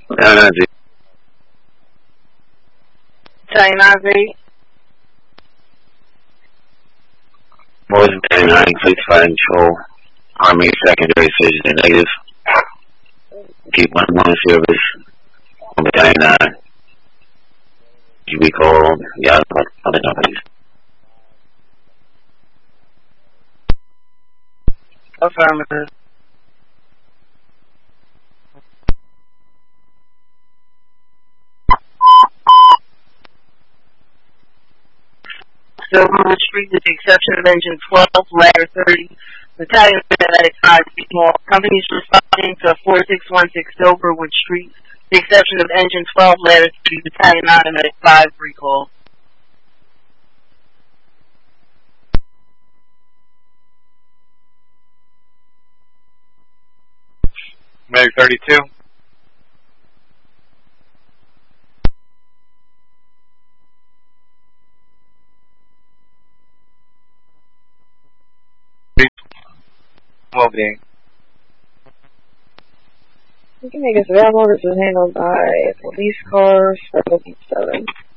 Battalion 9-8. Boys and 39, please fire and control. Army secondary decision and negative. Keep 1-1 service. Battalion 9. GB call. Yeah, other numbers. Affirmative. Silver Street with the exception of engine 12, ladder 30. Battalion Medic 5 people. Companies responding to 4616 Silverwood Street. The exception of engine 12, ladder 30, Battalion 9 Medic 5 recall. Medic 32. Well-being. You can make us available. This is handled by police car, Special 7.